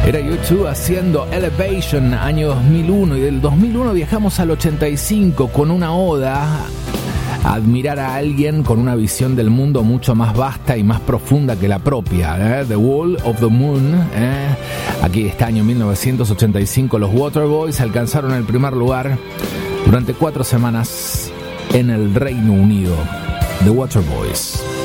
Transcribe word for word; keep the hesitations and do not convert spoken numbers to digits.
Era U dos haciendo Elevation, año dos mil uno, y del dos mil uno viajamos al ochenta y cinco con una oda a admirar a alguien con una visión del mundo mucho más vasta y más profunda que la propia, ¿eh? The Wall of the Moon, ¿eh? Aquí este año mil novecientos ochenta y cinco los Waterboys alcanzaron el primer lugar durante cuatro semanas en el Reino Unido. The Waterboys.